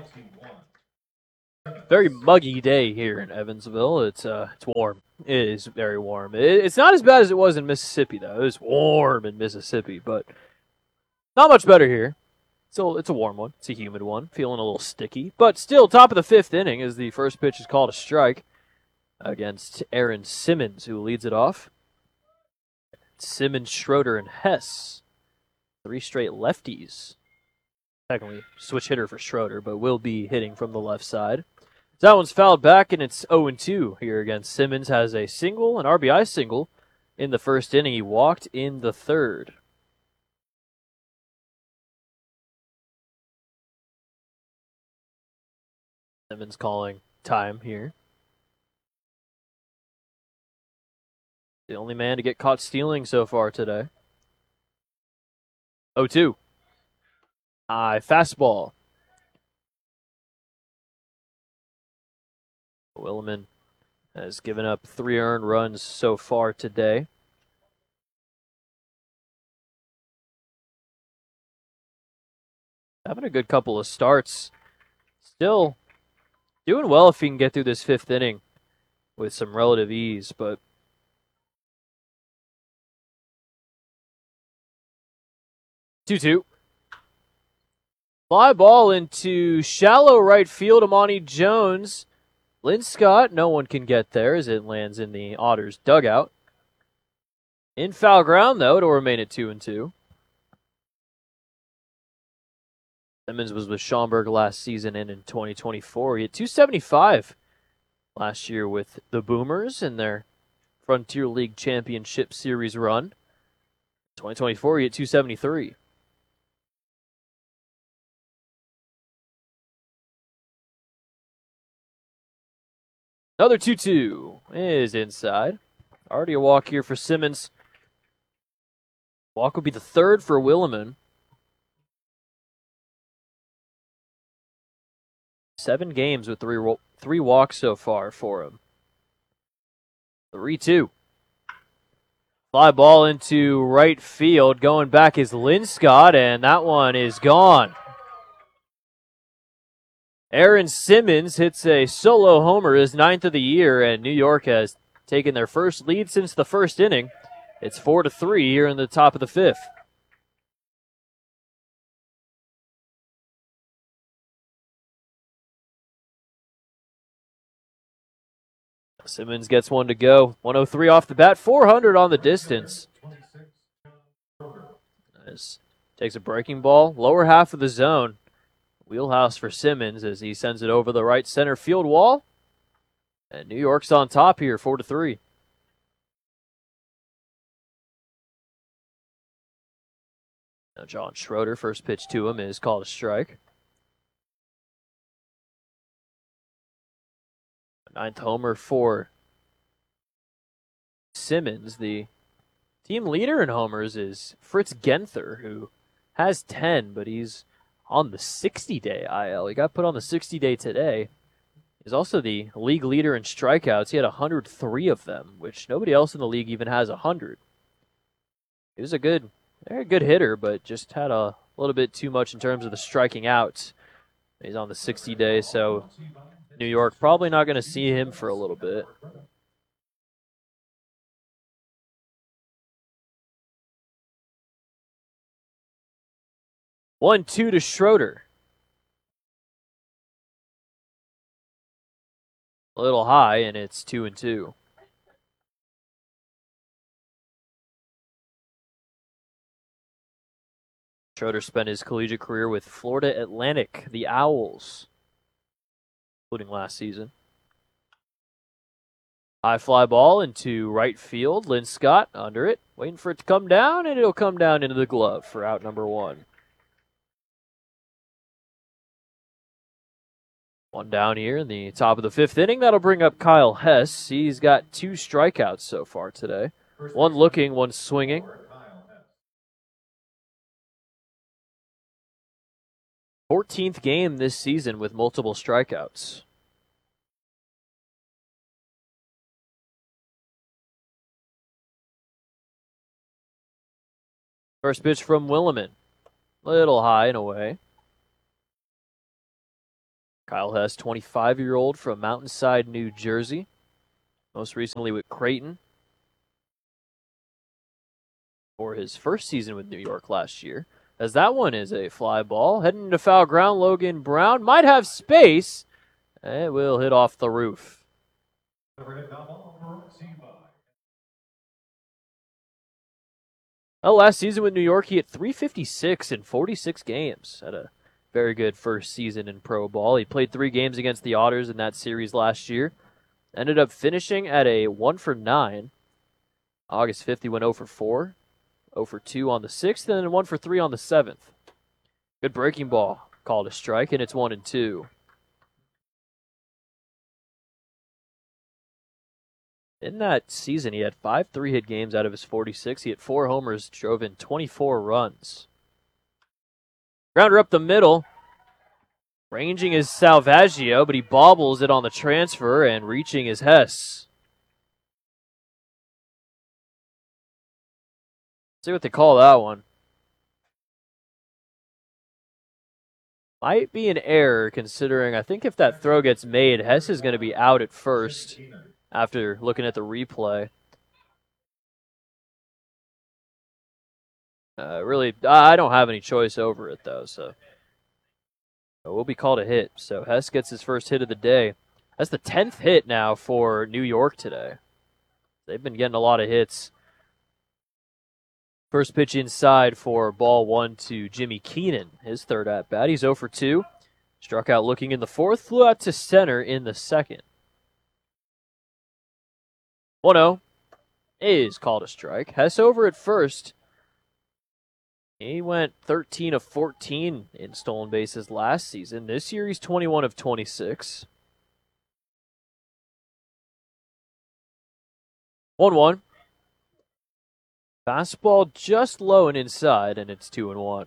Very muggy day here in Evansville. It's warm. It is very warm. It's not as bad as it was in Mississippi though. It was warm in Mississippi, but not much better here. It's a warm one. It's a humid one. Feeling a little sticky, but still top of the fifth inning as the first pitch is called a strike against Aaron Simmons, who leads it off. Simmons, Schroeder, and Hess. 3 straight lefties. Technically, switch hitter for Schroeder, but will be hitting from the left side. That one's fouled back, and it's 0-2 here against Simmons. Has a single, an RBI single, in the first inning. He walked in the third. Simmons calling time here. The only man to get caught stealing so far today. 0-2. High fastball. Williman has given up 3 earned runs so far today. Having a good couple of starts. Still doing well if he can get through this 5th inning with some relative ease, but 2-2. Fly ball into shallow right field. Amani Jones. Linscott, no one can get there as it lands in the Otters dugout. In foul ground, though, it'll remain at 2-2. Simmons was with Schaumburg last season and in 2024. He had 275 last year with the Boomers in their Frontier League Championship Series run. 2024, he had 273. Another 2-2 is inside. Already a walk here for Simmons. Walk will be the 3rd for Williman. 7 games with 3 walks so far for him. 3-2. Fly ball into right field. Going back is Linscott, and that one is gone. Aaron Simmons hits a solo homer, his 9th of the year, and New York has taken their first lead since the first inning. It's 4-3 here in the top of the 5th. Simmons gets one to go. 103 off the bat, 400 on the distance. Nice. Takes a breaking ball, lower half of the zone. Wheelhouse for Simmons as he sends it over the right center field wall. And New York's on top here, 4-3. Now John Schroeder, first pitch to him is called a strike. 9th homer for Simmons. The team leader in homers is Fritz Genther, who has 10, but he's on the 60-day IL. He got put on the 60-day today. He's also the league leader in strikeouts. He had 103 of them, which nobody else in the league even has 100. He was a very good hitter, but just had a little bit too much in terms of the striking out. He's on the 60-day, so New York probably not going to see him for a little bit. One, 2 to Schroeder. A little high, and it's 2-2. Schroeder spent his collegiate career with Florida Atlantic, the Owls, including last season. High fly ball into right field. Linscott under it, waiting for it to come down, and it'll come down into the glove for out number 1. One down here in the top of the 5th inning. That'll bring up Kyle Hess. He's got 2 strikeouts so far today. One looking, one swinging. 14th game this season with multiple strikeouts. First pitch from Williman. Little high and away. Kyle Hess, 25-year-old from Mountainside, New Jersey. Most recently with Creighton for his first season with New York last year. As that one is a fly ball. Heading into foul ground, Logan Brown might have space. It will hit off the roof. Well, last season with New York, he hit .356 in 46 games. Had a very good first season in pro ball. He played 3 games against the Otters in that series last year. Ended up finishing at a 1 for 9. August 5th, he went 0 for 4. 0 for 2 on the 6th, and then 1 for 3 on the 7th. Good breaking ball. Called a strike, and it's 1-2. In that season, he had 5 3-hit games out of his 46. He hit 4 homers, drove in 24 runs. Grounder up the middle. Ranging is Salvaggio, but he bobbles it on the transfer, and reaching is Hess. See what they call that one. Might be an error, considering I think if that throw gets made, Hess is going to be out at first after looking at the replay. Really, I don't have any choice over it, though, so it will be called a hit. So Hess gets his first hit of the day. That's the 10th hit now for New York today. They've been getting a lot of hits. First pitch inside for ball 1 to Jimmy Keenan, his third at-bat. He's 0 for 2. Struck out looking in the 4th, flew out to center in the 2nd. 1-0 is called a strike. Hess over at first. He went 13 of 14 in stolen bases last season. This year he's 21 of 26. 1-1. Fastball just low and inside, and it's 2-1.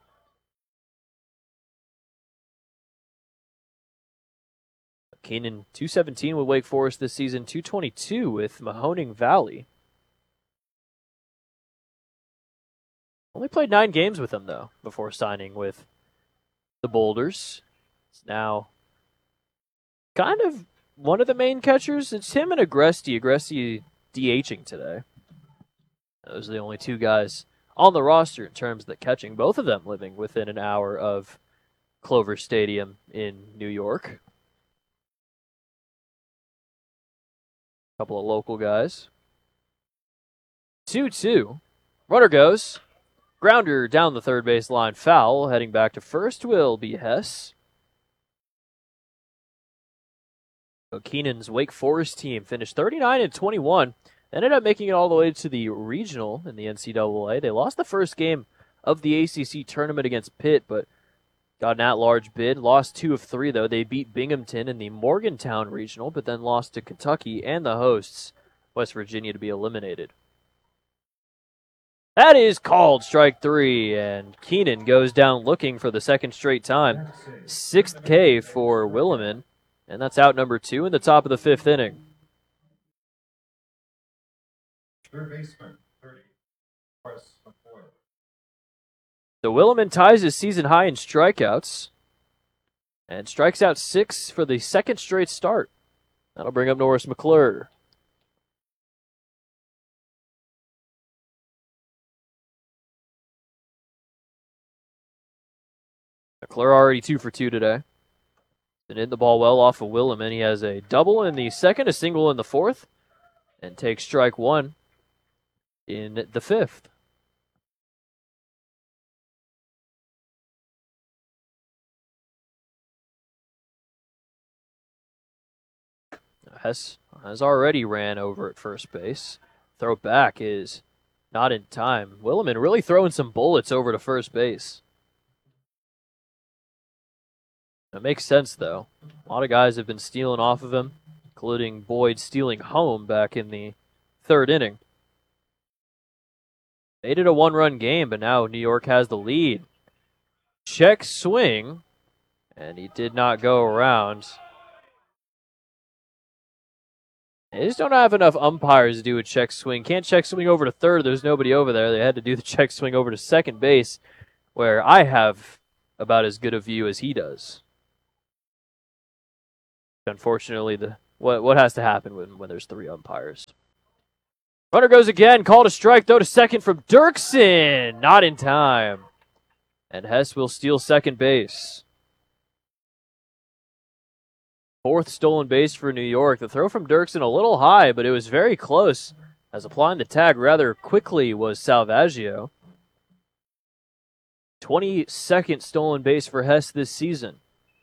Keenan, 217 with Wake Forest this season, 222 with Mahoning Valley. Only played 9 games with them, though, before signing with the Boulders. It's now kind of one of the main catchers. It's him and Agresti. Agresti DHing today. Those are the only 2 guys on the roster in terms of the catching. Both of them living within an hour of Clover Stadium in New York. A couple of local guys. 2-2. Runner goes. Grounder down the third base line, foul. Heading back to first will be Hess. So Keenan's Wake Forest team finished 39-21. Ended up making it all the way to the regional in the NCAA. They lost the first game of the ACC tournament against Pitt, but got an at-large bid. Lost 2 of 3, though. They beat Binghamton in the Morgantown regional, but then lost to Kentucky and the hosts, West Virginia, to be eliminated. That is called strike 3, and Keenan goes down looking for the second straight time. 6th K for Williman, and that's out number 2 in the top of the 5th inning. Third baseman, 30. So Williman ties his season high in strikeouts and strikes out 6 for the second straight start. That'll bring up Norris McClure. McClure already 2 for 2 today. Been hitting the ball well off of Williman. He has a double in the 2nd, a single in the 4th, and takes strike 1 in the 5th. Hess has already ran over at first base. Throw back is not in time. Williman really throwing some bullets over to first base. It makes sense, though. A lot of guys have been stealing off of him, including Boyd stealing home back in the 3rd inning. Made it a 1-run game, but now New York has the lead. Check swing, and he did not go around. They just don't have enough umpires to do a check swing. Can't check swing over to third. There's nobody over there. They had to do the check swing over to second base, where I have about as good a view as he does. Unfortunately, what has to happen when there's 3 umpires. Runner goes again. Called a strike. Throw to second from Dirksen. Not in time. And Hess will steal second base. 4th stolen base for New York. The throw from Dirksen a little high, but it was very close, as applying the tag rather quickly was Salvaggio. 22nd stolen base for Hess this season.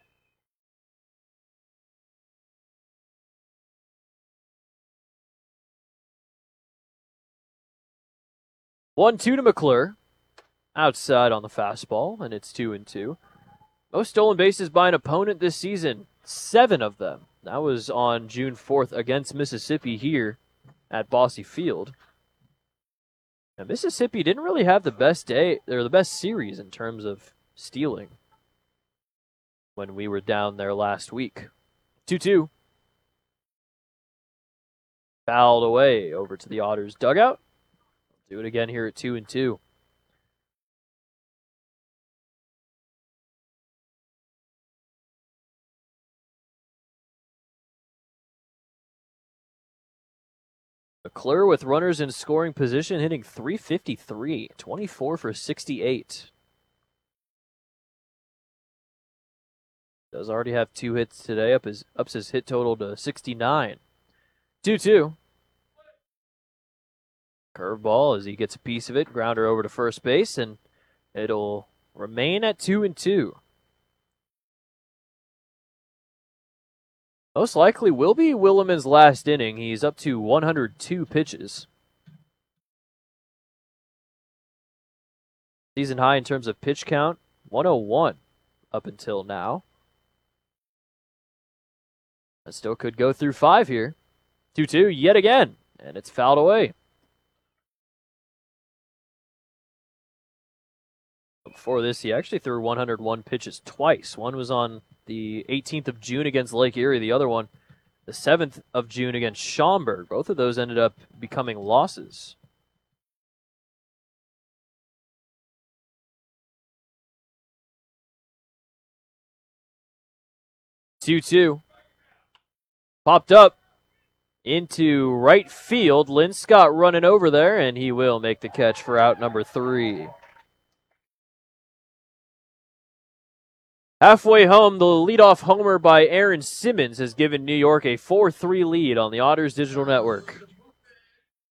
One-two to McClure. Outside on the fastball, and it's 2-2. Most stolen bases by an opponent this season, 7 of them. That was on June 4th against Mississippi here at Bosse Field. And Mississippi didn't really have the best day, or the best series in terms of stealing when we were down there last week. 2-2. Fouled away over to the Otters dugout. Do it again here at 2-2. McClure with runners in scoring position, hitting .353, 24 for 68. Does already have 2 hits today, ups his hit total to 69. 2-2. Curveball as he gets a piece of it, grounder over to first base, and it'll remain at 2-2. Most likely will be Williman's last inning. He's up to 102 pitches. Season high in terms of pitch count, 101 up until now. That still could go through 5 here. 2-2 yet again, and it's fouled away. Before this, he actually threw 101 pitches twice. One was on the 18th of June against Lake Erie. The other one, the 7th of June against Schaumburg. Both of those ended up becoming losses. Two-two. Popped up into right field. Lynn Scott running over there, and he will make the catch for out number 3. Halfway home, the leadoff homer by Aaron Simmons has given New York a 4-3 lead on the Otters Digital Network.